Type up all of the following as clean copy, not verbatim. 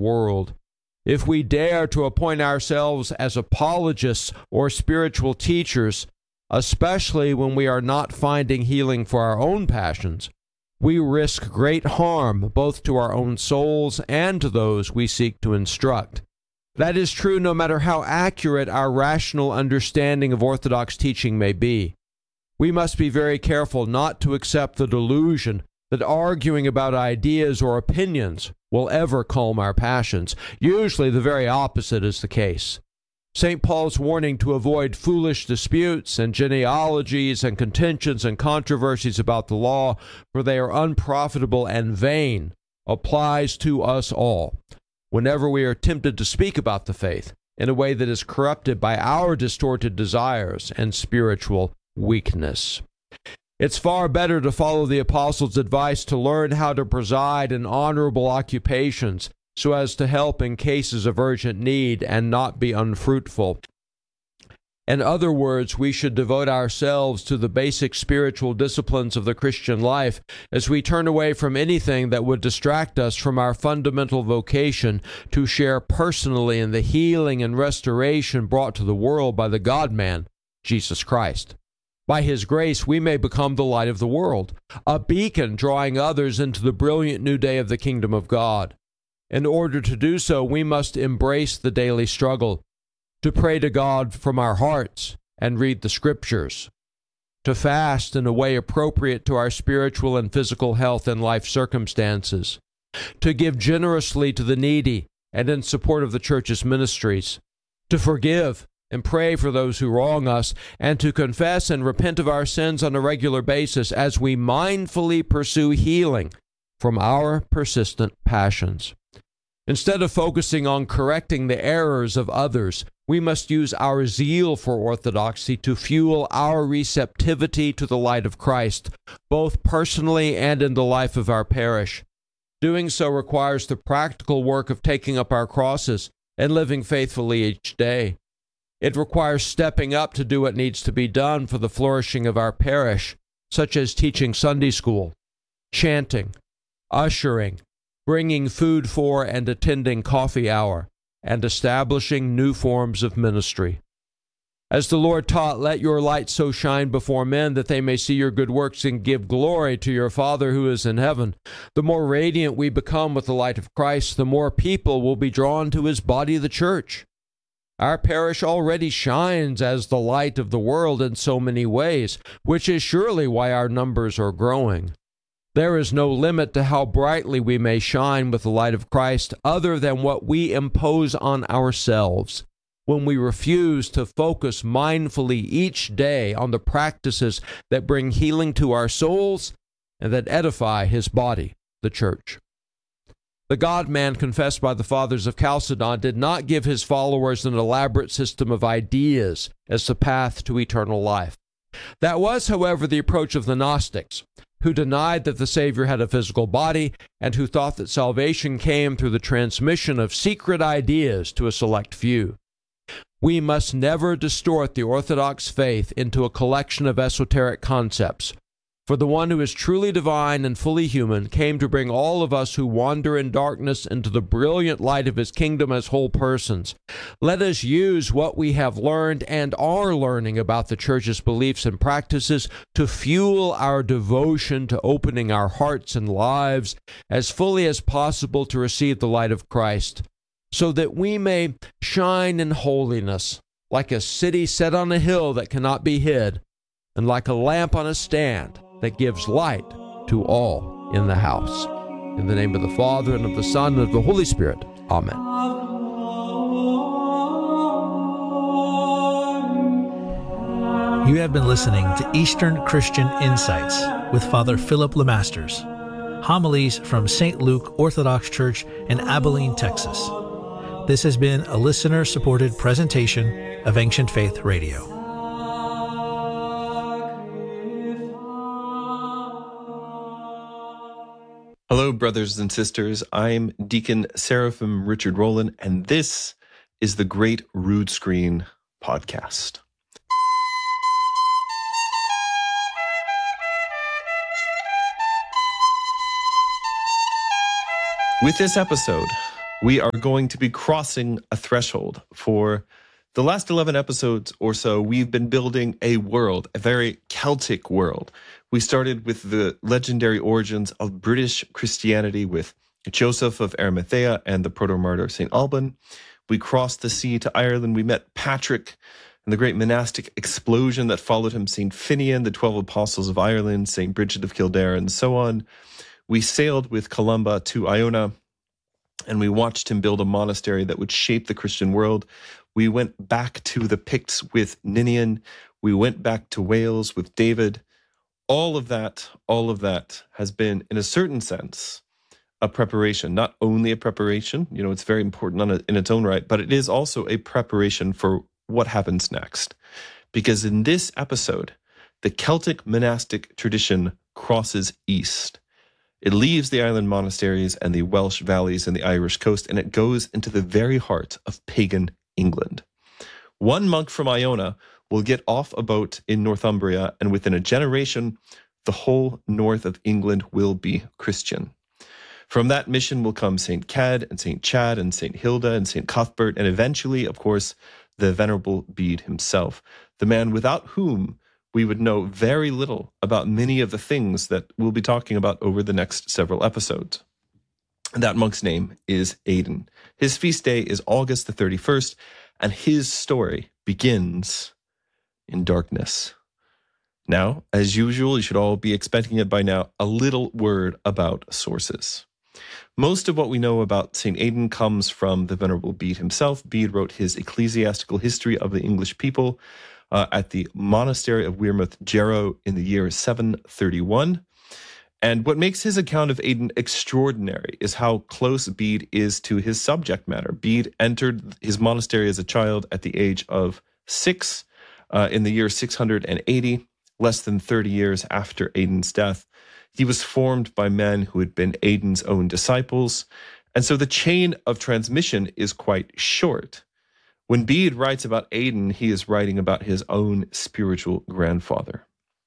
world. If we dare to appoint ourselves as apologists or spiritual teachers, especially when we are not finding healing for our own passions, we risk great harm both to our own souls and to those we seek to instruct. That is true no matter how accurate our rational understanding of Orthodox teaching may be. We must be very careful not to accept the delusion that arguing about ideas or opinions will ever calm our passions. Usually the very opposite is the case. St. Paul's warning to avoid foolish disputes and genealogies and contentions and controversies about the law, for they are unprofitable and vain, applies to us all. Whenever we are tempted to speak about the faith in a way that is corrupted by our distorted desires and spiritual weakness. It's far better to follow the apostles' advice to learn how to preside in honorable occupations so as to help in cases of urgent need and not be unfruitful. In other words, we should devote ourselves to the basic spiritual disciplines of the Christian life as we turn away from anything that would distract us from our fundamental vocation to share personally in the healing and restoration brought to the world by the God-man, Jesus Christ. By His grace, we may become the light of the world, a beacon drawing others into the brilliant new day of the kingdom of God. In order to do so, we must embrace the daily struggle, to pray to God from our hearts and read the Scriptures, to fast in a way appropriate to our spiritual and physical health and life circumstances, to give generously to the needy and in support of the Church's ministries, to forgive and pray for those who wrong us, and to confess and repent of our sins on a regular basis as we mindfully pursue healing from our persistent passions. Instead of focusing on correcting the errors of others, we must use our zeal for orthodoxy to fuel our receptivity to the light of Christ, both personally and in the life of our parish. Doing so requires the practical work of taking up our crosses and living faithfully each day. It requires stepping up to do what needs to be done for the flourishing of our parish, such as teaching Sunday school, chanting, ushering, bringing food for and attending coffee hour, and establishing new forms of ministry. As the Lord taught, let your light so shine before men that they may see your good works and give glory to your Father who is in heaven. The more radiant we become with the light of Christ, the more people will be drawn to His body, the church. Our parish already shines as the light of the world in so many ways, which is surely why our numbers are growing. There is no limit to how brightly we may shine with the light of Christ other than what we impose on ourselves when we refuse to focus mindfully each day on the practices that bring healing to our souls and that edify His body, the church. The God-man confessed by the fathers of Chalcedon did not give his followers an elaborate system of ideas as the path to eternal life. That was, however, the approach of the Gnostics, who denied that the Savior had a physical body and who thought that salvation came through the transmission of secret ideas to a select few. We must never distort the Orthodox faith into a collection of esoteric concepts, for the one who is truly divine and fully human came to bring all of us who wander in darkness into the brilliant light of His kingdom as whole persons. Let us use what we have learned and are learning about the Church's beliefs and practices to fuel our devotion to opening our hearts and lives as fully as possible to receive the light of Christ, so that we may shine in holiness like a city set on a hill that cannot be hid, and like a lamp on a stand that gives light to all in the house. In the name of the Father, and of the Son, and of the Holy Spirit. Amen. You have been listening to Eastern Christian Insights with Father Philip Lemasters. Homilies from St. Luke Orthodox Church in Abilene, Texas. This has been a listener-supported presentation of Ancient Faith Radio. Hello, brothers and sisters. I'm Deacon Seraphim Richard Rowland, and this is the Great Rood Screen Podcast. With this episode, We are going to be crossing a threshold. For the last 11 episodes or so, we've been building a world, a very Celtic world. We started with the legendary origins of British Christianity with Joseph of Arimathea and the proto-martyr St. Alban. We crossed the sea to Ireland. We met Patrick and the great monastic explosion that followed him, St. Finian, the 12 apostles of Ireland, St. Bridget of Kildare, and so on. We sailed with Columba to Iona, and we watched him build a monastery that would shape the Christian world. We went back to the Picts with Ninian. We went back to Wales with David. All of that has been, in a certain sense, a preparation. Not only a preparation, it's very important in its own right, but it is also a preparation for what happens next. Because in this episode, the Celtic monastic tradition crosses east. It leaves the island monasteries and the Welsh valleys and the Irish coast, and it goes into the very heart of pagan England. One monk from Iona will get off a boat in Northumbria, and within a generation, the whole north of England will be Christian. From that mission will come St. Cedd and St. Chad and St. Hilda and St. Cuthbert, and eventually, of course, the Venerable Bede himself, the man without whom we would know very little about many of the things that we'll be talking about over the next several episodes. That monk's name is Aidan. His feast day is August the 31st, and his story begins in darkness. Now, as usual, you should all be expecting it by now, a little word about sources. Most of what we know about St. Aidan comes from the Venerable Bede himself. Bede wrote his Ecclesiastical History of the English People at the monastery of Wearmouth Jarrow in the year 731. And what makes his account of Aidan extraordinary is how close Bede is to his subject matter. Bede entered his monastery as a child at the age of 6 in the year 680, less than 30 years after Aidan's death. He was formed by men who had been Aidan's own disciples, and so the chain of transmission is quite short. When Bede writes about Aidan, he is writing about his own spiritual grandfather.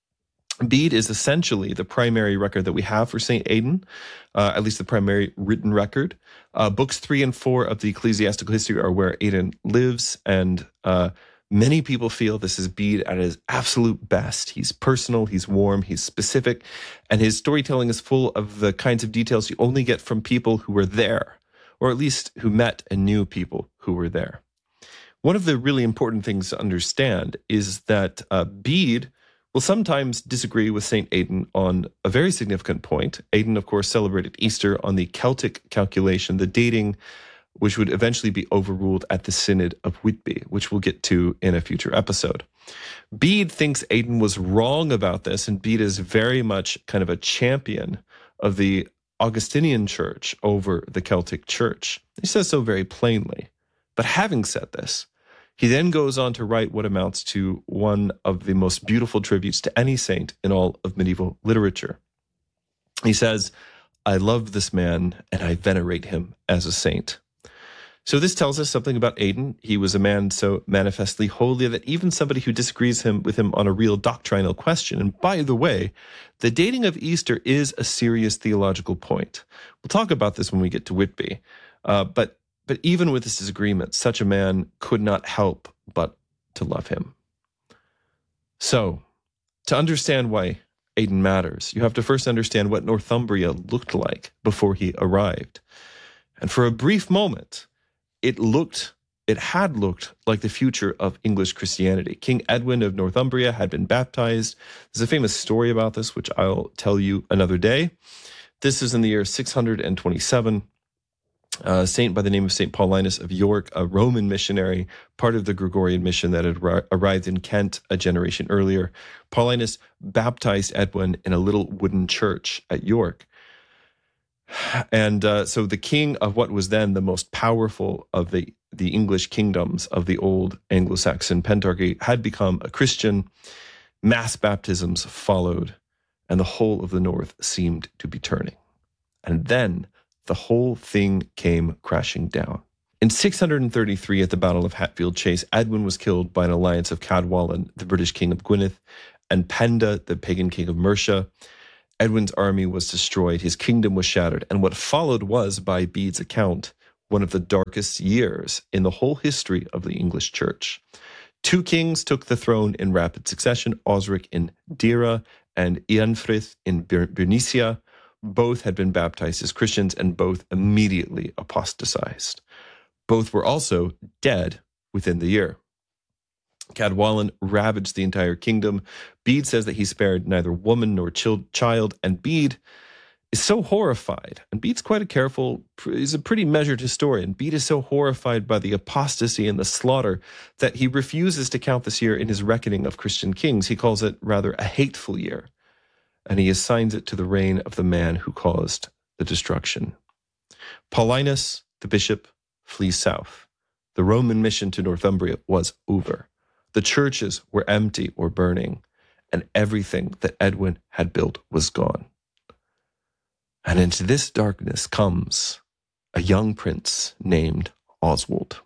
Bede is essentially the primary record that we have for St. Aidan, at least the primary written record. Books 3 and 4 of the Ecclesiastical History are where Aidan lives, and many people feel this is Bede at his absolute best. He's personal, he's warm, he's specific, and his storytelling is full of the kinds of details you only get from people who were there, or at least who met and knew people who were there. One of the really important things to understand is that Bede will sometimes disagree with St. Aidan on a very significant point. Aidan, of course, celebrated Easter on the Celtic calculation, the dating, which would eventually be overruled at the Synod of Whitby, which we'll get to in a future episode. Bede thinks Aidan was wrong about this, and Bede is very much kind of a champion of the Augustinian Church over the Celtic Church. He says so very plainly. But having said this, he then goes on to write what amounts to one of the most beautiful tributes to any saint in all of medieval literature. He says, "I love this man and I venerate him as a saint." So this tells us something about Aidan. He was a man so manifestly holy that even somebody who disagrees with him on a real doctrinal question, and by the way, the dating of Easter is a serious theological point. We'll talk about this when we get to Whitby, But even with this disagreement, such a man could not help but to love him. So, to understand why Aidan matters, you have to first understand what Northumbria looked like before he arrived. And for a brief moment, it had looked like the future of English Christianity. King Edwin of Northumbria had been baptized. There's a famous story about this, which I'll tell you another day. This is in the year 627. A saint by the name of St. Paulinus of York, a Roman missionary, part of the Gregorian mission that had arrived in Kent a generation earlier. Paulinus baptized Edwin in a little wooden church at York. And so the king of what was then the most powerful of the English kingdoms of the old Anglo-Saxon pentarchy had become a Christian. Mass baptisms followed, and the whole of the north seemed to be turning. And then the whole thing came crashing down. In 633, at the Battle of Hatfield Chase, Edwin was killed by an alliance of Cadwallon, the British king of Gwynedd, and Penda, the pagan king of Mercia. Edwin's army was destroyed, his kingdom was shattered, and what followed was, by Bede's account, one of the darkest years in the whole history of the English church. 2 kings took the throne in rapid succession, Osric in Deira and Eanfrith in Bernicia. Both had been baptized as Christians and both immediately apostatized. Both were also dead within the year. Cadwallon ravaged the entire kingdom. Bede says that he spared neither woman nor child, and Bede is so horrified, and Bede's he's a pretty measured historian. Bede is so horrified by the apostasy and the slaughter that he refuses to count this year in his reckoning of Christian kings. He calls it rather a hateful year, and he assigns it to the reign of the man who caused the destruction. Paulinus, the bishop, flees south. The Roman mission to Northumbria was over. The churches were empty or burning, and everything that Edwin had built was gone. And into this darkness comes a young prince named Oswald.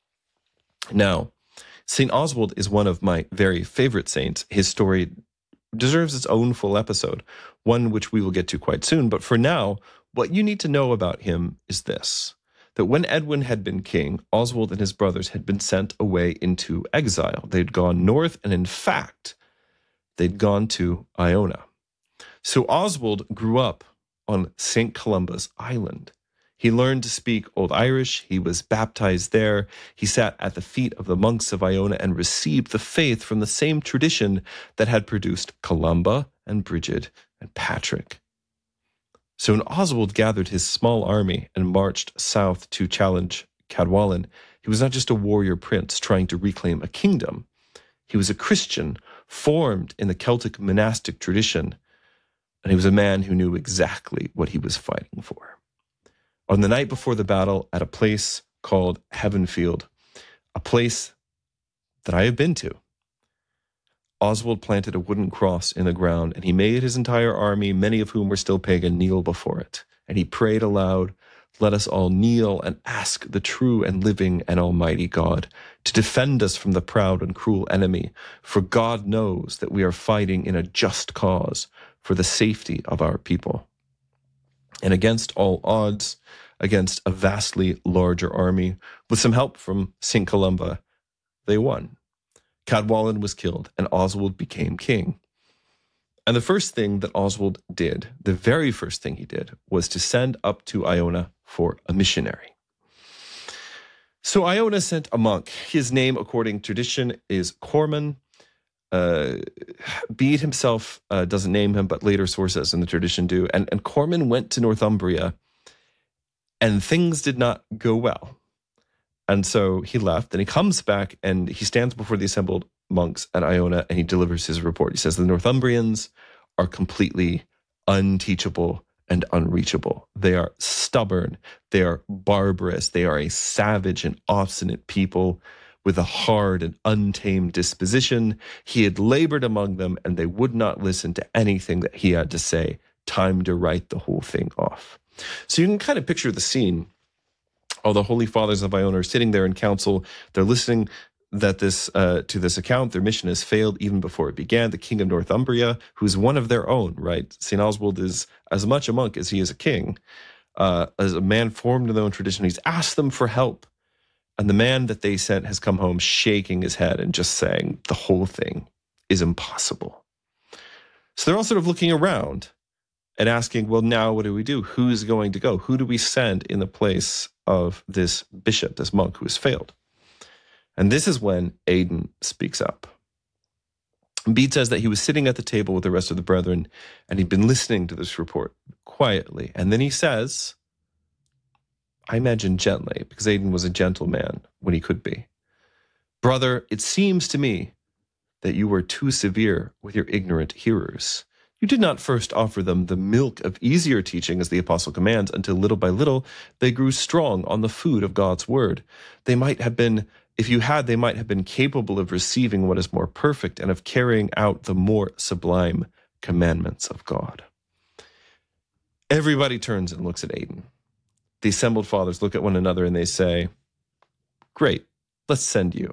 Now, St. Oswald is one of my very favorite saints. His story deserves its own full episode, one which we will get to quite soon. But for now, what you need to know about him is this, that when Edwin had been king, Oswald and his brothers had been sent away into exile. They'd gone north, and in fact, they'd gone to Iona. So Oswald grew up on St. Columba's Island. He learned to speak Old Irish. He was baptized there. He sat at the feet of the monks of Iona and received the faith from the same tradition that had produced Columba and Brigid and Patrick. So when Oswald gathered his small army and marched south to challenge Cadwallon, he was not just a warrior prince trying to reclaim a kingdom. He was a Christian formed in the Celtic monastic tradition, and he was a man who knew exactly what he was fighting for. On the night before the battle, at a place called Heavenfield, a place that I have been to, Oswald planted a wooden cross in the ground, and he made his entire army, many of whom were still pagan, kneel before it. And he prayed aloud, "Let us all kneel and ask the true and living and almighty God to defend us from the proud and cruel enemy, for God knows that we are fighting in a just cause for the safety of our people." And against all odds, against a vastly larger army, with some help from St. Columba, they won. Cadwallon was killed, and Oswald became king. And the first thing that Oswald did, the very first thing he did, was to send up to Iona for a missionary. So Iona sent a monk. His name, according to tradition, is Corman. Bede himself doesn't name him, but later sources in the tradition do. And Corman went to Northumbria, and things did not go well. And so he left, and he comes back, and he stands before the assembled monks at Iona, and he delivers his report. He says, the Northumbrians are completely unteachable and unreachable. They are stubborn. They are barbarous. They are a savage and obstinate people with a hard and untamed disposition. He had labored among them, and they would not listen to anything that he had to say. Time to write the whole thing off. So you can kind of picture the scene. All the holy fathers of Iona are sitting there in council. They're listening that to this account. Their mission has failed even before it began. The king of Northumbria, who's one of their own, right? St. Oswald is as much a monk as he is a king, as a man formed in their own tradition. He's asked them for help. And the man that they sent has come home shaking his head and just saying the whole thing is impossible. So they're all sort of looking around and asking, well, now what do we do? Who's going to go? Who do we send in the place of this bishop, this monk who has failed? And this is when Aidan speaks up. Bede says that he was sitting at the table with the rest of the brethren, and he'd been listening to this report quietly. And then he says, I imagine gently, because Aidan was a gentle man when he could be, "Brother, it seems to me that you were too severe with your ignorant hearers. You did not first offer them the milk of easier teaching as the apostle commands, until little by little they grew strong on the food of God's word. They might have been, if you had, they might have been capable of receiving what is more perfect and of carrying out the more sublime commandments of God." Everybody turns and looks at Aidan. The assembled fathers look at one another and they say, "Great, let's send you."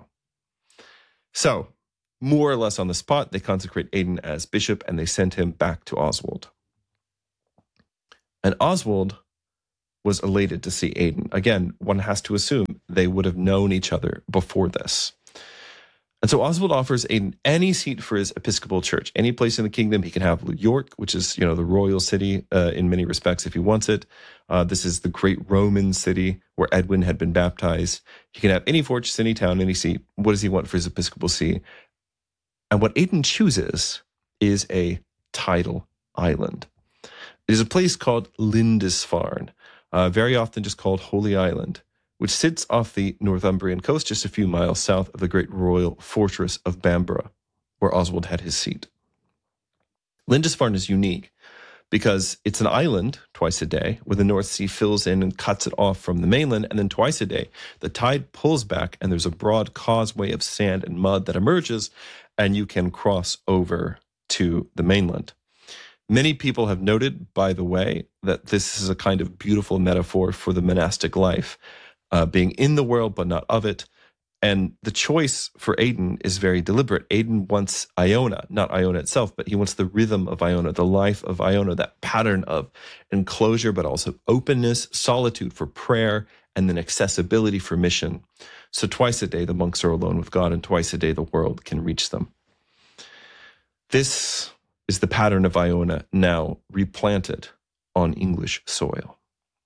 So, more or less on the spot, they consecrate Aidan as bishop and they send him back to Oswald. And Oswald was elated to see Aidan. Again, one has to assume they would have known each other before this. And so Oswald offers Aidan any seat for his Episcopal church, any place in the kingdom. He can have York, which is, the royal city in many respects if he wants it. This is the great Roman city where Edwin had been baptized. He can have any fortress, any town, any seat. What does he want for his Episcopal see? And what Aidan chooses is a tidal island. It is a place called Lindisfarne, very often just called Holy Island, which sits off the Northumbrian coast just a few miles south of the great royal fortress of Bamborough, where Oswald had his seat. Lindisfarne is unique because it's an island twice a day where the North Sea fills in and cuts it off from the mainland, and then twice a day the tide pulls back and there's a broad causeway of sand and mud that emerges, and you can cross over to the mainland. Many people have noted, by the way, that this is a kind of beautiful metaphor for the monastic life, being in the world but not of it. And the choice for Aidan is very deliberate. Aidan wants Iona, not Iona itself, but he wants the rhythm of Iona, the life of Iona, that pattern of enclosure, but also openness, solitude for prayer, and then accessibility for mission. So twice a day, the monks are alone with God, and twice a day, the world can reach them. This is the pattern of Iona now replanted on English soil.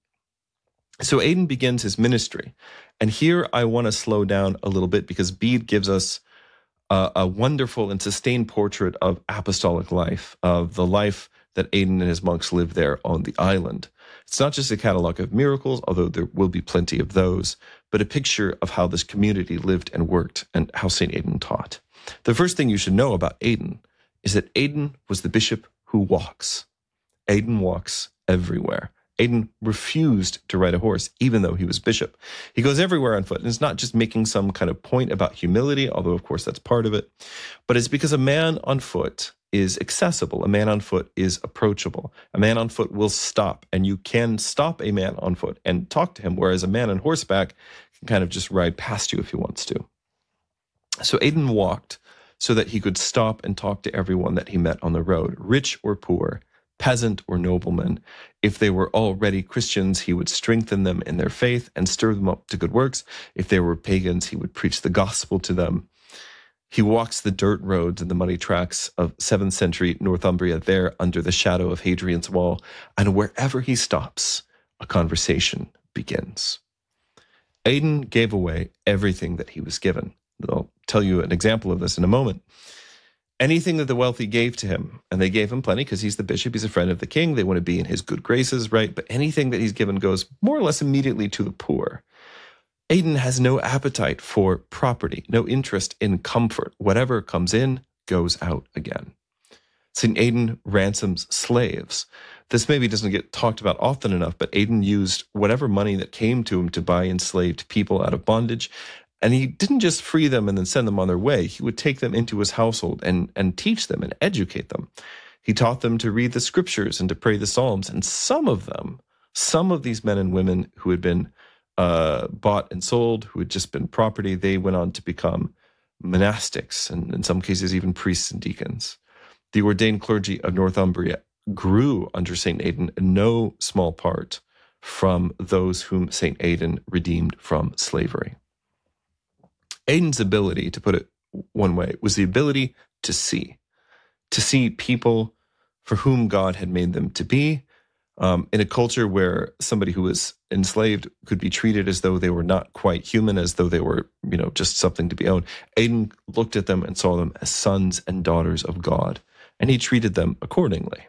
So Aidan begins his ministry. And here I want to slow down a little bit because Bede gives us a wonderful and sustained portrait of apostolic life, of the life that Aidan and his monks lived there on the island. It's not just a catalog of miracles, although there will be plenty of those, but a picture of how this community lived and worked and how St. Aidan taught. The first thing you should know about Aidan is that Aidan was the bishop who walks. Aidan walks everywhere. Aidan refused to ride a horse, even though he was bishop. He goes everywhere on foot, and it's not just making some kind of point about humility, although of course that's part of it, but it's because a man on foot is accessible. A man on foot is approachable. A man on foot will stop, and you can stop a man on foot and talk to him, whereas a man on horseback can kind of just ride past you if he wants to. So Aidan walked so that he could stop and talk to everyone that he met on the road, rich or poor, peasant or nobleman. If they were already Christians, he would strengthen them in their faith and stir them up to good works. If they were pagans, he would preach the gospel to them. He walks the dirt roads and the muddy tracks of 7th century Northumbria there under the shadow of Hadrian's Wall, and wherever he stops, a conversation begins. Aidan gave away everything that he was given. I'll tell you an example of this in a moment. Anything that the wealthy gave to him, and they gave him plenty because he's the bishop, he's a friend of the king, they want to be in his good graces, right? But anything that he's given goes more or less immediately to the poor. Aidan has no appetite for property, no interest in comfort. Whatever comes in goes out again. St. Aidan ransoms slaves. This maybe doesn't get talked about often enough, but Aidan used whatever money that came to him to buy enslaved people out of bondage. And he didn't just free them and then send them on their way. He would take them into his household and teach them and educate them. He taught them to read the scriptures and to pray the Psalms. And some of these men and women who had been bought and sold, who had just been property, they went on to become monastics and in some cases even priests and deacons. The ordained clergy of Northumbria grew under St. Aidan in no small part from those whom St. Aidan redeemed from slavery. Aidan's ability, to put it one way, was the ability to see people for whom God had made them to be, in a culture where somebody who was enslaved could be treated as though they were not quite human, as though they were, just something to be owned. Aidan looked at them and saw them as sons and daughters of God, and he treated them accordingly.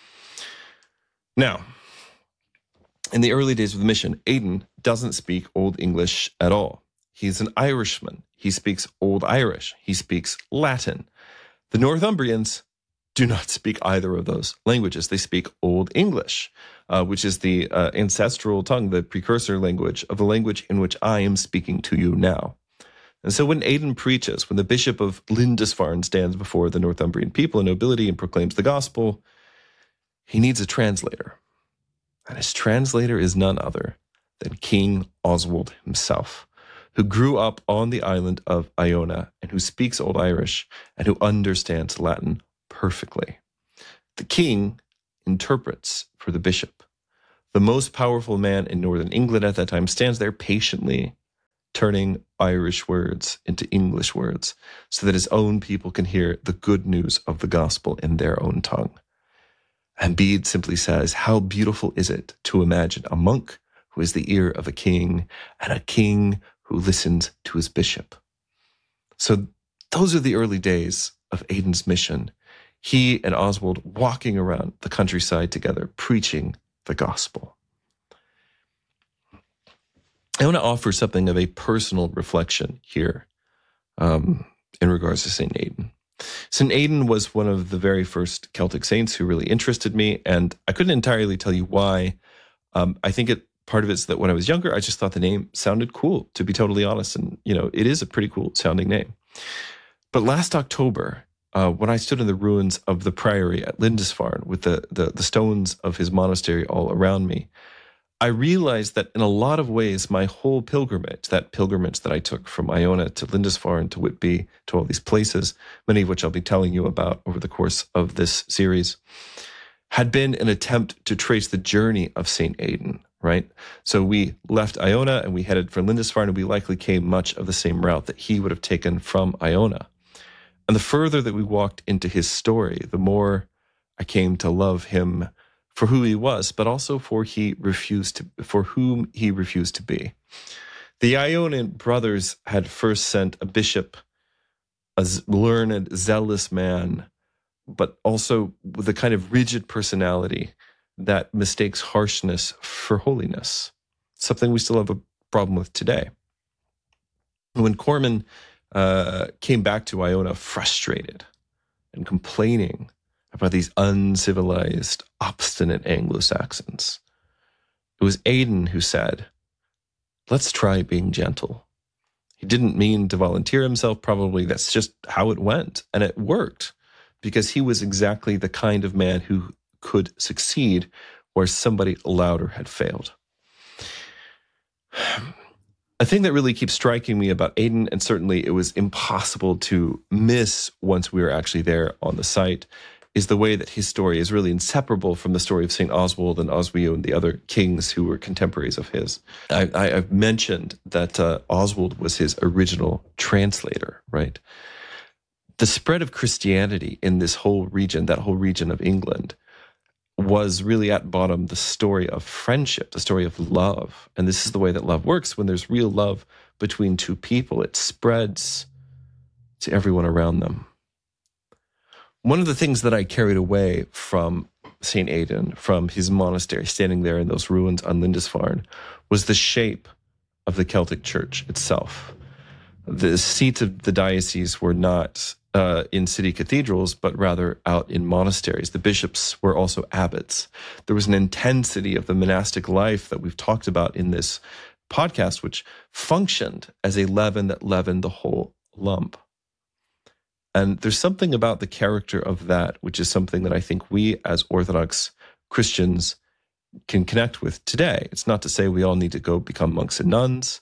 Now, in the early days of the mission, Aidan doesn't speak Old English at all. He's an Irishman. He speaks Old Irish. He speaks Latin. The Northumbrians do not speak either of those languages. They speak Old English, which is the ancestral tongue, the precursor language of the language in which I am speaking to you now. And so when Aidan preaches, when the bishop of Lindisfarne stands before the Northumbrian people and nobility and proclaims the gospel, he needs a translator. And his translator is none other than King Oswald himself, who grew up on the island of Iona and who speaks Old Irish and who understands Latin perfectly. The king interprets for the bishop. the most powerful man in northern England at that time, stands there patiently turning Irish words into English words so that his own people can hear the good news of the gospel in their own tongue. And Bede simply says, how beautiful is it to imagine a monk who has the ear of a king and a king who listens to his bishop. So those are the early days of Aidan's mission. He and Oswald walking around the countryside together, preaching the gospel. I want to offer something of a personal reflection here in regards to St. Aidan. St. Aidan was one of the very first Celtic saints who really interested me, and I couldn't entirely tell you why. I think part of it's that when I was younger, I just thought the name sounded cool, to be totally honest, and it is a pretty cool sounding name. But last October, when I stood in the ruins of the priory at Lindisfarne with the stones of his monastery all around me, I realized that in a lot of ways, my whole pilgrimage, that pilgrimage that I took from Iona to Lindisfarne to Whitby to all these places, many of which I'll be telling you about over the course of this series, had been an attempt to trace the journey of St. Aidan, right? So we left Iona and we headed for Lindisfarne, and we likely came much of the same route that he would have taken from Iona. And the further that we walked into his story, the more I came to love him for who he was, but also for whom he refused to be. The Ionian brothers had first sent a bishop, a learned, zealous man, but also with a kind of rigid personality that mistakes harshness for holiness, something we still have a problem with today. When Corman came back to Iona frustrated and complaining about these uncivilized, obstinate Anglo-Saxons, it was Aidan who said, let's try being gentle. He didn't mean to volunteer himself. Probably that's just how it went. And it worked because he was exactly the kind of man who could succeed where somebody louder had failed. A thing that really keeps striking me about Aidan, and certainly it was impossible to miss once we were actually there on the site, is the way that his story is really inseparable from the story of St. Oswald and Oswiu and the other kings who were contemporaries of his. I've mentioned that Oswald was his original translator, right? The spread of Christianity in this whole region, that whole region of England, was really at bottom the story of friendship, the story of love. And this is the way that love works. When there's real love between two people, it spreads to everyone around them. One of the things that I carried away from St. Aidan, from his monastery, standing there in those ruins on Lindisfarne, was the shape of the Celtic Church itself. The seats of the diocese were not in city cathedrals, but rather out in monasteries. The bishops were also abbots. There was an intensity of the monastic life that we've talked about in this podcast, which functioned as a leaven that leavened the whole lump. And there's something about the character of that, which is something that I think we as Orthodox Christians can connect with today. It's not to say we all need to go become monks and nuns,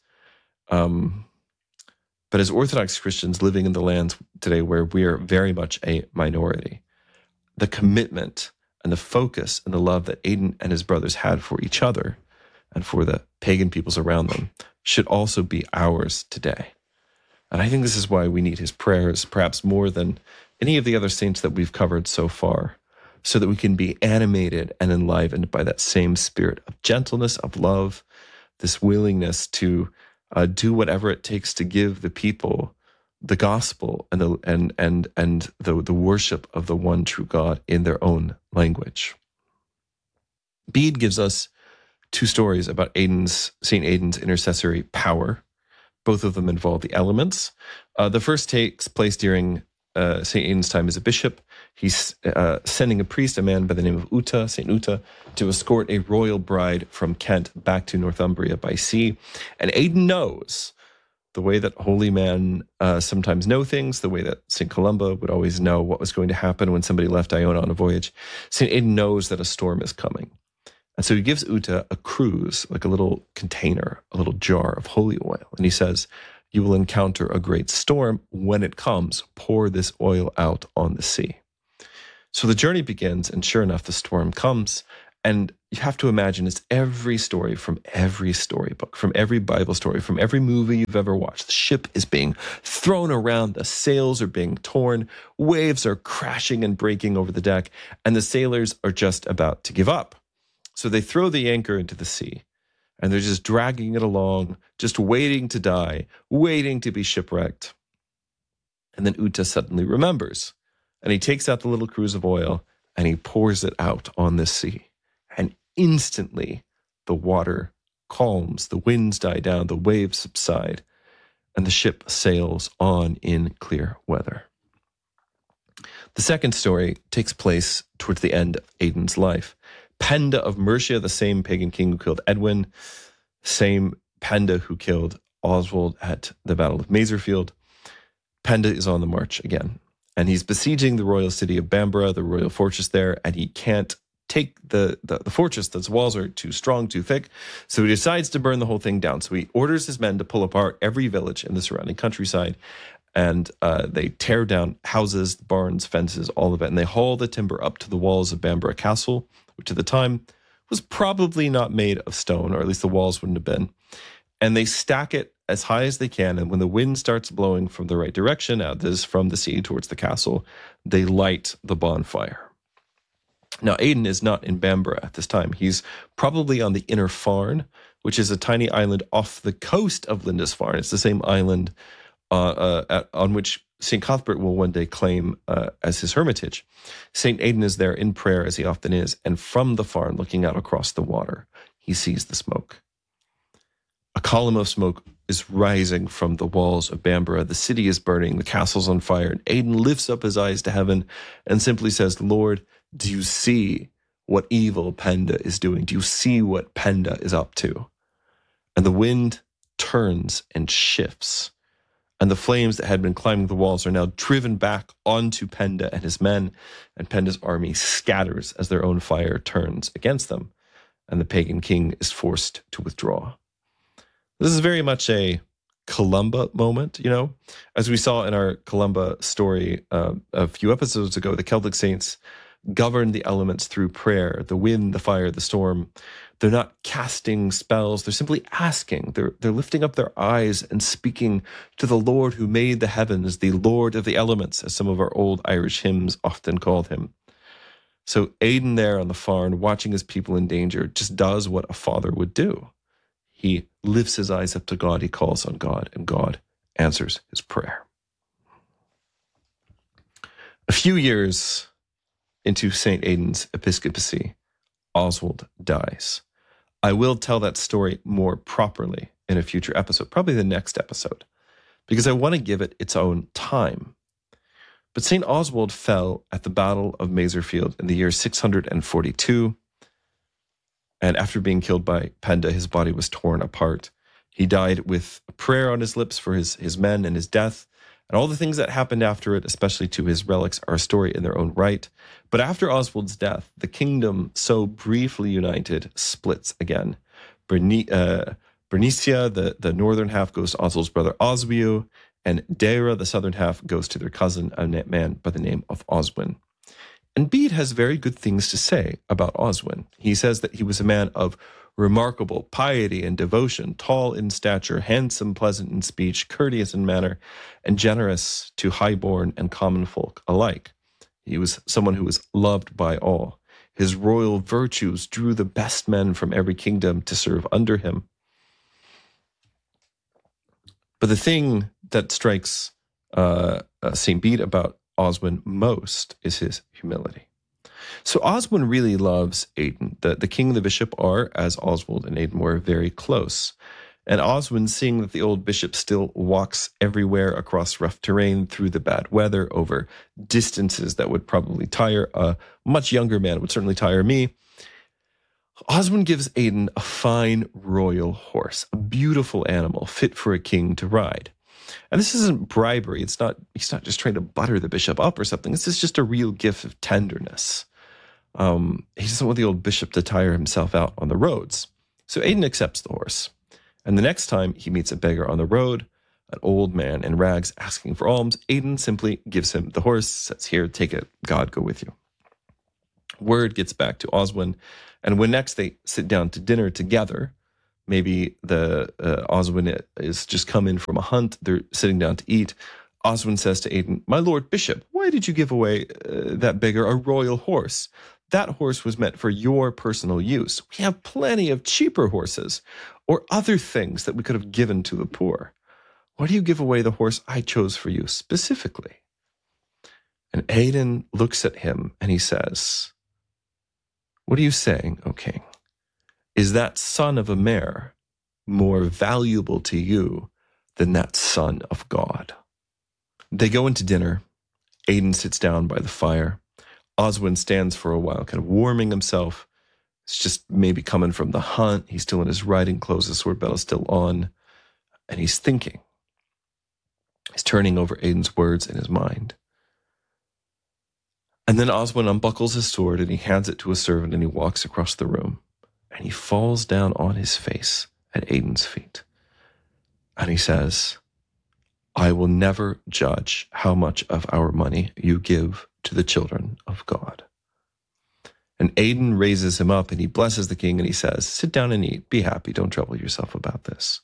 but as Orthodox Christians living in the lands today where we are very much a minority, the commitment and the focus and the love that Aidan and his brothers had for each other and for the pagan peoples around them should also be ours today. And I think this is why we need his prayers, perhaps more than any of the other saints that we've covered so far, so that we can be animated and enlivened by that same spirit of gentleness, of love, this willingness to do whatever it takes to give the people the gospel and the worship of the one true God in their own language. Bede gives us two stories about St. Aidan's intercessory power. Both of them involve the elements. The first takes place during St. Aidan's time as a bishop. He's sending a priest, a man by the name of Uta, St. Uta, to escort a royal bride from Kent back to Northumbria by sea. And Aidan knows the way that holy men sometimes know things, the way that St. Columba would always know what was going to happen when somebody left Iona on a voyage. St. Aidan knows that a storm is coming. And so he gives Uta a cruse, like a little container, a little jar of holy oil. And he says, you will encounter a great storm. When it comes, pour this oil out on the sea. So the journey begins, and sure enough, the storm comes, And you have to imagine it's every story from every storybook, from every Bible story, from every movie you've ever watched. The ship is being thrown around, the sails are being torn, waves are crashing and breaking over the deck, and the sailors are just about to give up. So they throw the anchor into the sea, and they're just dragging it along, just waiting to die, waiting to be shipwrecked. And then Uta suddenly remembers, and he takes out the little cruse of oil, and he pours it out on the sea. And instantly, the water calms, the winds die down, the waves subside, and the ship sails on in clear weather. The second story takes place towards the end of Aidan's life. Penda of Mercia, the same pagan king who killed Edwin, same Penda who killed Oswald at the Battle of Maserfield. Penda is on the march again, and he's besieging the royal city of Bamborough, the royal fortress there, and he can't take the fortress. Those walls are too strong, too thick, so he decides to burn the whole thing down. So he orders his men to pull apart every village in the surrounding countryside, and they tear down houses, barns, fences, all of it, and they haul the timber up to the walls of Bamborough Castle, which at the time was probably not made of stone, or at least the walls wouldn't have been. And they stack it as high as they can, and when the wind starts blowing from the right direction, out this from the sea towards the castle, they light the bonfire. Now, Aidan is not in Bamborough at this time. He's probably on the Inner Farne, which is a tiny island off the coast of Lindisfarne. It's the same island on which St. Cuthbert will one day claim as his hermitage. St. Aidan is there in prayer, as he often is, and from the Farne, looking out across the water, he sees the smoke. A column of smoke is rising from the walls of Bamborough. The city is burning, the castle's on fire, and Aidan lifts up his eyes to heaven and simply says, "Lord, do you see what evil Penda is doing? Do you see what Penda is up to?" And the wind turns and shifts, and the flames that had been climbing the walls are now driven back onto Penda and his men, and Penda's army scatters as their own fire turns against them, and the pagan king is forced to withdraw. This is very much a Columba moment, you know? As we saw in our Columba story a few episodes ago, the Celtic saints govern the elements through prayer, the wind, the fire, the storm. They're not casting spells. They're simply asking. They're lifting up their eyes and speaking to the Lord who made the heavens, the Lord of the elements, as some of our old Irish hymns often called him. So Aidan there on the Farne, watching his people in danger, just does what a father would do. He lifts his eyes up to God, he calls on God, and God answers his prayer. A few years into St. Aidan's episcopacy, Oswald dies. I will tell that story more properly in a future episode, probably the next episode, because I want to give it its own time. But St. Oswald fell at the Battle of Maserfield in the year 642, and after being killed by Penda, his body was torn apart. He died with a prayer on his lips for his men and his death, and all the things that happened after it, especially to his relics, are a story in their own right. But after Oswald's death, the kingdom, so briefly united, splits again. Bernicia, the northern half, goes to Oswald's brother Oswiu, and Deira, the southern half, goes to their cousin, a man by the name of Oswin. And Bede has very good things to say about Oswin. He says that he was a man of remarkable piety and devotion, tall in stature, handsome, pleasant in speech, courteous in manner, and generous to highborn and common folk alike. He was someone who was loved by all. His royal virtues drew the best men from every kingdom to serve under him. But the thing that strikes St. Bede about Oswin most is his humility. So Oswin really loves Aidan. The king and the bishop are, as Oswald and Aidan were, very close. And Oswin, seeing that the old bishop still walks everywhere across rough terrain, through the bad weather, over distances that would probably tire a much younger man, would certainly tire me, Oswin gives Aidan a fine royal horse, a beautiful animal fit for a king to ride. And this isn't bribery. He's not just trying to butter the bishop up or something. This is just a real gift of tenderness. He doesn't want the old bishop to tire himself out on the roads. So Aidan accepts the horse. And the next time he meets a beggar on the road, an old man in rags asking for alms, Aidan simply gives him the horse, says, "Here, take it. God go with you." Word gets back to Oswin, And when next they sit down to dinner together, maybe the Oswin is just come in from a hunt, they're sitting down to eat. Oswin says to Aidan, "My lord bishop, why did you give away that beggar a royal horse? That horse was meant for your personal use. We have plenty of cheaper horses or other things that we could have given to the poor. Why do you give away the horse I chose for you specifically?" And Aidan looks at him and he says, "What are you saying, O king? Is that son of a mare more valuable to you than that son of God?" They go into dinner. Aidan sits down by the fire. Oswin stands for a while, kind of warming himself. It's just maybe coming from the hunt. He's still in his riding clothes. The sword belt is still on. And he's thinking. He's turning over Aidan's words in his mind. And then Oswin unbuckles his sword and he hands it to a servant and he walks across the room. And he falls down on his face at Aidan's feet. And he says, "I will never judge how much of our money you give to the children of God." And Aidan raises him up and he blesses the king and he says, "Sit down and eat. Be happy. Don't trouble yourself about this."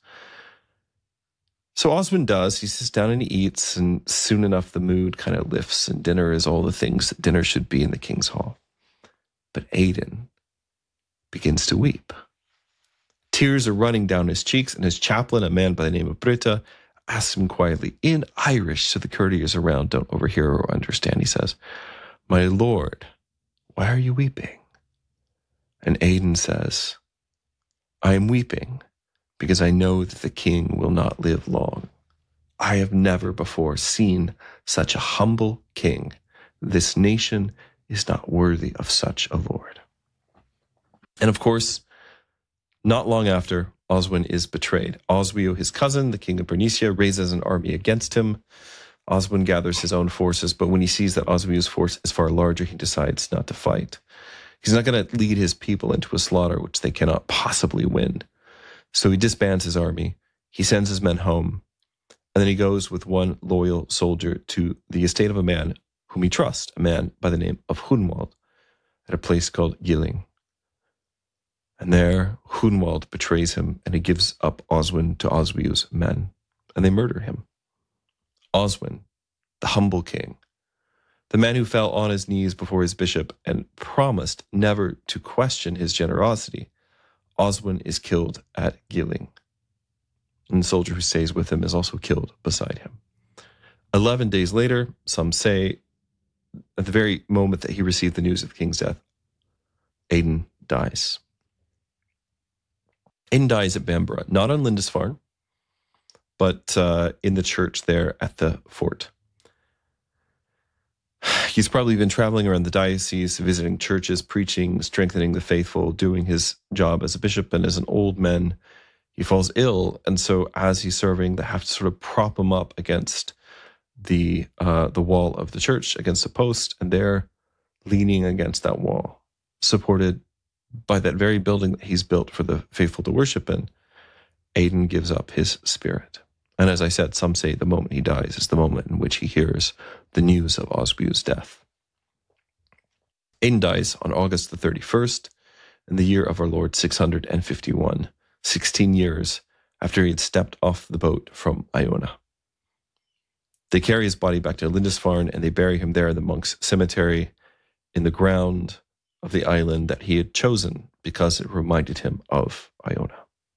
So Oswin does. He sits down and he eats, and soon enough the mood kind of lifts and dinner is all the things that dinner should be in the king's hall. But Aidan begins to weep. Tears are running down his cheeks, and his chaplain, a man by the name of Britta, asks him quietly in Irish so the courtiers around don't overhear or understand. He says, "My lord, why are you weeping?" And Aidan says, "I am weeping because I know that the king will not live long. I have never before seen such a humble king. This nation is not worthy of such a lord." And of course, not long after, Oswin is betrayed. Oswio, his cousin, the king of Bernicia, raises an army against him. Oswin gathers his own forces, but when he sees that Oswio's force is far larger, he decides not to fight. He's not going to lead his people into a slaughter which they cannot possibly win. So he disbands his army. He sends his men home. And then he goes with one loyal soldier to the estate of a man whom he trusts, a man by the name of Hunwald, at a place called Gilling. And there, Hunwald betrays him, and he gives up Oswin to Oswio's men, and they murder him. Oswin, the humble king, the man who fell on his knees before his bishop and promised never to question his generosity, Oswin is killed at Gilling. And the soldier who stays with him is also killed beside him. 11 days later, some say, at the very moment that he received the news of the king's death, Aidan dies. Aidan dies at Bamborough, not on Lindisfarne, but in the church there at the fort. He's probably been traveling around the diocese, visiting churches, preaching, strengthening the faithful, doing his job as a bishop. And as an old man, he falls ill. And so as he's serving, they have to sort of prop him up against the wall of the church, against a post. And they're leaning against that wall, supported by that very building that he's built for the faithful to worship in. Aidan gives up his spirit. And as I said, some say the moment he dies is the moment in which he hears the news of Oswio's death. Aidan dies on August the 31st in the year of our Lord 651, 16 years after he had stepped off the boat from Iona. They carry his body back to Lindisfarne and they bury him there in the monks' cemetery in the ground of the island that he had chosen because it reminded him of Iona.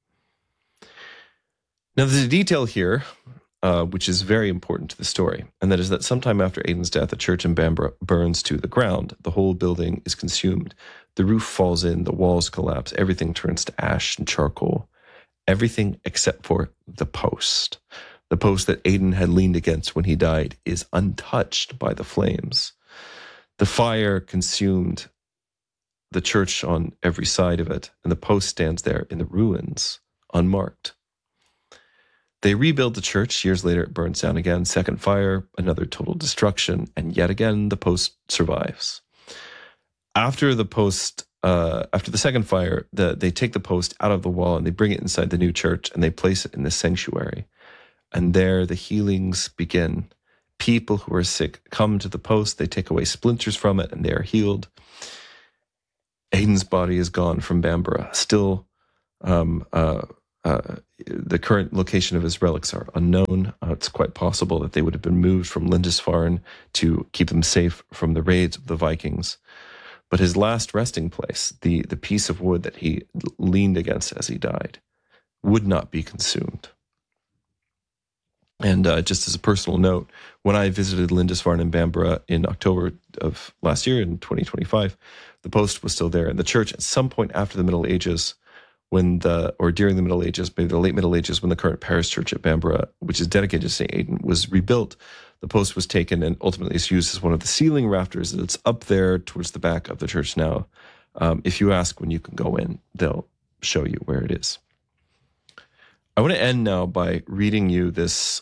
Now, there's a detail here which is very important to the story, and that is that sometime after Aidan's death, the church in Bamborough burns to the ground. The whole building is consumed. The roof falls in, the walls collapse, everything turns to ash and charcoal. Everything except for the post. The post that Aidan had leaned against when he died is untouched by the flames. The fire consumed the church on every side of it, and the post stands there in the ruins, unmarked. They rebuild the church. Years later, it burns down again. Second fire, another total destruction, and yet again, the post survives. After the second fire, they take the post out of the wall and they bring it inside the new church and they place it in the sanctuary. And there, the healings begin. People who are sick come to the post. They take away splinters from it and they are healed. Aidan's body is gone from Bamborough. Still, the current location of his relics are unknown. It's quite possible that they would have been moved from Lindisfarne to keep them safe from the raids of the Vikings. But his last resting place, the piece of wood that he leaned against as he died, would not be consumed. And just as a personal note, when I visited Lindisfarne and Bamborough in October of last year, in 2025, the post was still there. And the church, at some point after the Middle Ages, or during the Middle Ages, maybe the late Middle Ages, when the current parish church at Bamborough, which is dedicated to St. Aidan, was rebuilt, the post was taken and ultimately is used as one of the ceiling rafters that's up there towards the back of the church now. If you ask when you can go in, they'll show you where it is. I want to end now by reading you this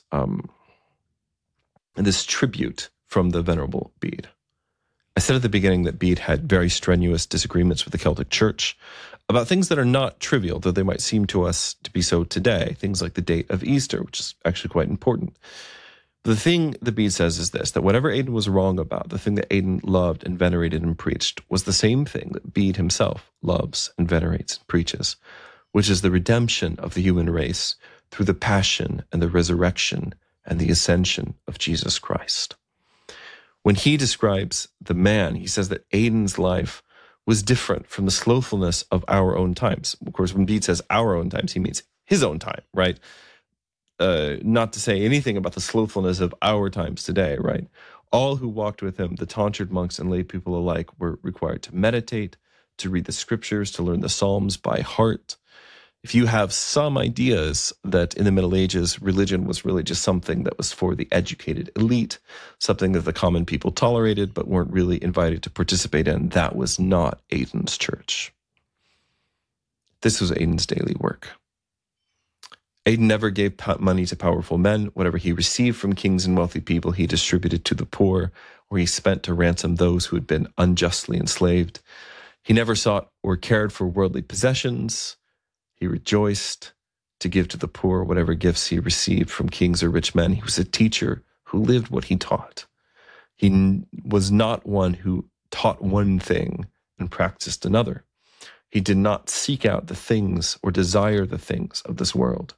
tribute from the Venerable Bede. I said at the beginning that Bede had very strenuous disagreements with the Celtic Church about things that are not trivial, though they might seem to us to be so today, things like the date of Easter, which is actually quite important. The thing that Bede says is this, that whatever Aidan was wrong about, the thing that Aidan loved and venerated and preached, was the same thing that Bede himself loves and venerates and preaches, which is the redemption of the human race through the passion and the resurrection and the ascension of Jesus Christ. When he describes the man, he says that Aidan's life was different from the slothfulness of our own times. Of course, when Bede says our own times, he means his own time, right? Not to say anything about the slothfulness of our times today, right? All who walked with him, the tonsured monks and lay people alike, were required to meditate, to read the scriptures, to learn the Psalms by heart. If you have some ideas that in the Middle Ages, religion was really just something that was for the educated elite, something that the common people tolerated but weren't really invited to participate in, that was not Aidan's church. This was Aidan's daily work. Aidan never gave money to powerful men. Whatever he received from kings and wealthy people, he distributed to the poor, or he spent to ransom those who had been unjustly enslaved. He never sought or cared for worldly possessions. He rejoiced to give to the poor whatever gifts he received from kings or rich men. He was a teacher who lived what he taught. He was not one who taught one thing and practiced another. He did not seek out the things or desire the things of this world.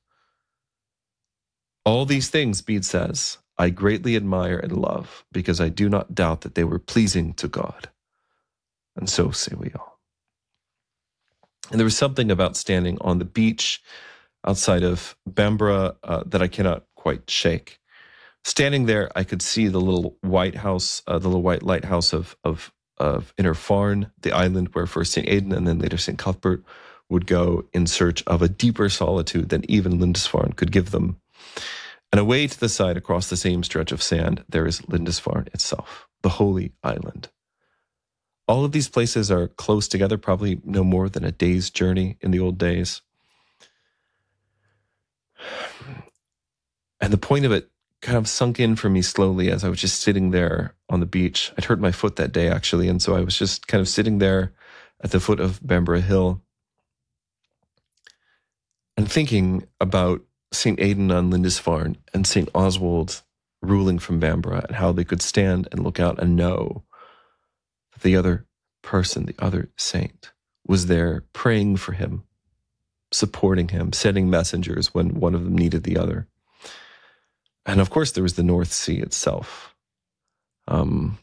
All these things, Bede says, I greatly admire and love, because I do not doubt that they were pleasing to God. And so say we all. And there was something about standing on the beach outside of Bamborough that I cannot quite shake. Standing there, I could see the little white house, the little white lighthouse of Innerfarne, the island where first St. Aidan and then later St. Cuthbert would go in search of a deeper solitude than even Lindisfarne could give them. And away to the side, across the same stretch of sand, there is Lindisfarne itself, the holy island. All of these places are close together, probably no more than a day's journey in the old days. And the point of it kind of sunk in for me slowly as I was just sitting there on the beach. I'd hurt my foot that day, actually, and so I was just kind of sitting there at the foot of Bamborough Hill and thinking about St. Aidan on Lindisfarne and St. Oswald ruling from Bamborough, and how they could stand and look out and know that the other person, the other saint, was there praying for him, supporting him, sending messengers when one of them needed the other. And of course, there was the North Sea itself. I'm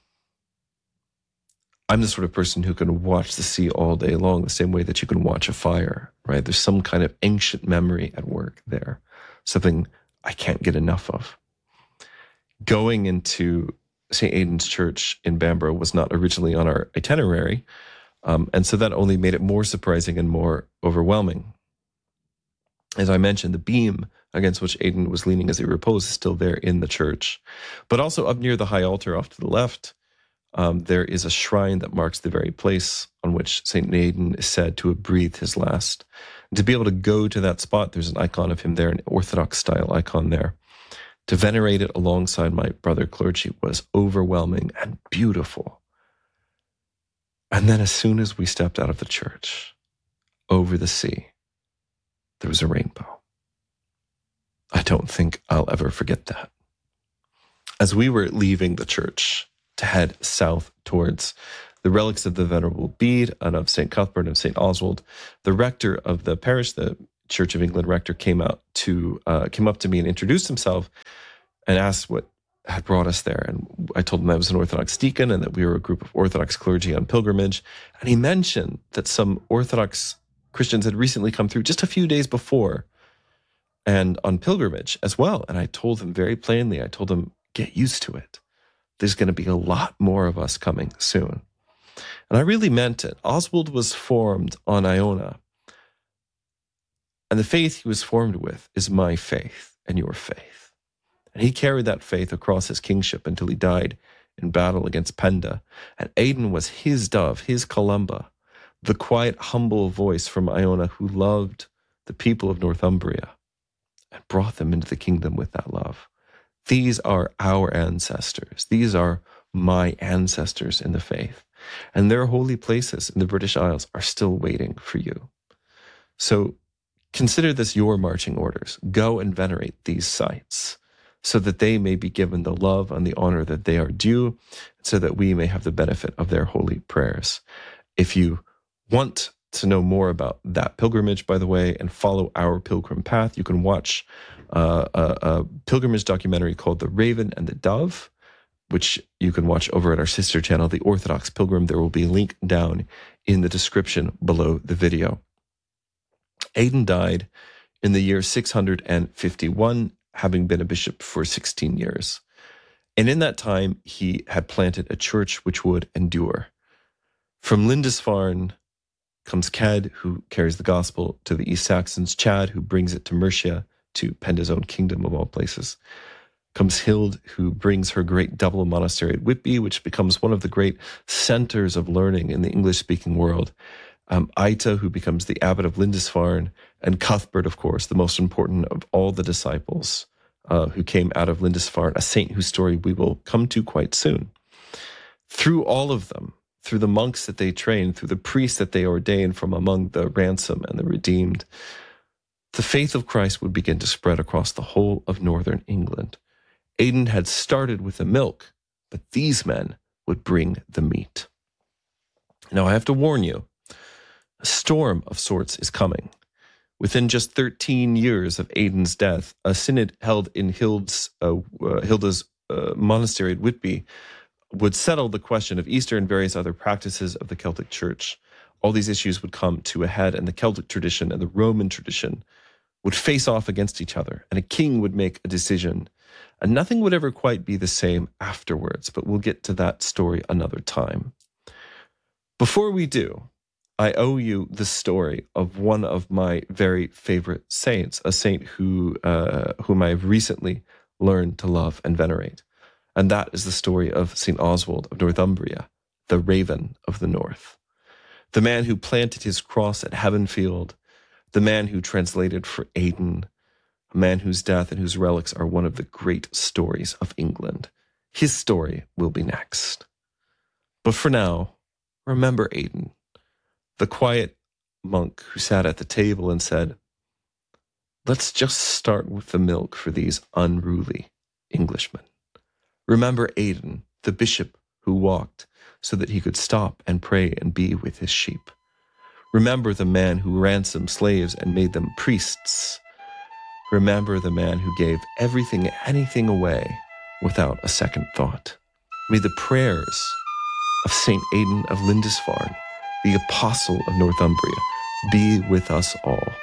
the sort of person who can watch the sea all day long, the same way that you can watch a fire, right? There's some kind of ancient memory at work there, something I can't get enough of. Going into St. Aidan's Church in Bamborough was not originally on our itinerary, and so that only made it more surprising and more overwhelming. As I mentioned, the beam against which Aidan was leaning as he reposed is still there in the church. But also up near the high altar off to the left, there is a shrine that marks the very place on which St. Aidan is said to have breathed his last. And to be able to go to that spot, there's an icon of him there, an Orthodox-style icon there. To venerate it alongside my brother clergy was overwhelming and beautiful. And then as soon as we stepped out of the church, over the sea, there was a rainbow. I don't think I'll ever forget that. As we were leaving the church to head south towards the relics of the Venerable Bede and of St. Cuthbert and of St. Oswald. The rector of the parish, the Church of England rector, came up to me and introduced himself and asked what had brought us there. And I told him I was an Orthodox deacon and that we were a group of Orthodox clergy on pilgrimage. And he mentioned that some Orthodox Christians had recently come through just a few days before and on pilgrimage as well. And I told him very plainly, I told him, get used to it. There's going to be a lot more of us coming soon. And I really meant it. Oswald was formed on Iona. And the faith he was formed with is my faith and your faith. And he carried that faith across his kingship until he died in battle against Penda. And Aidan was his dove, his Columba, the quiet, humble voice from Iona who loved the people of Northumbria and brought them into the kingdom with that love. These are our ancestors. These are my ancestors in the faith. And their holy places in the British Isles are still waiting for you. So consider this your marching orders. Go and venerate these sites so that they may be given the love and the honor that they are due, so that we may have the benefit of their holy prayers. If you want to know more about that pilgrimage, by the way, and follow our pilgrim path, you can watch a pilgrimage documentary called The Raven and the Dove, which you can watch over at our sister channel, The Orthodox Pilgrim. There will be a link down in the description below the video. Aidan died in the year 651, having been a bishop for 16 years. And in that time, he had planted a church which would endure. From Lindisfarne comes Cedd, who carries the gospel to the East Saxons, Chad, who brings it to Mercia, to Penda's own kingdom of all places. Comes Hild, who brings her great double monastery at Whitby, which becomes one of the great centers of learning in the English-speaking world. Aita, who becomes the abbot of Lindisfarne, and Cuthbert, of course, the most important of all the disciples who came out of Lindisfarne, a saint whose story we will come to quite soon. Through all of them, through the monks that they trained, through the priests that they ordained from among the ransom and the redeemed, the faith of Christ would begin to spread across the whole of northern England. Aidan had started with the milk, but these men would bring the meat. Now, I have to warn you, a storm of sorts is coming. Within just 13 years of Aidan's death, a synod held in Hilda's monastery at Whitby would settle the question of Easter and various other practices of the Celtic Church. All these issues would come to a head, and the Celtic tradition and the Roman tradition would face off against each other, and a king would make a decision, and nothing would ever quite be the same afterwards, but we'll get to that story another time. Before we do, I owe you the story of one of my very favorite saints, a saint whom I have recently learned to love and venerate. And that is the story of St. Oswald of Northumbria, the Raven of the North. The man who planted his cross at Heavenfield, the man who translated for Aidan, a man whose death and whose relics are one of the great stories of England. His story will be next. But for now, remember Aidan, the quiet monk who sat at the table and said, "Let's just start with the milk for these unruly Englishmen." Remember Aidan, the bishop who walked so that he could stop and pray and be with his sheep. Remember the man who ransomed slaves and made them priests. Remember the man who gave everything, anything away without a second thought. May the prayers of St. Aidan of Lindisfarne, the apostle of Northumbria, be with us all.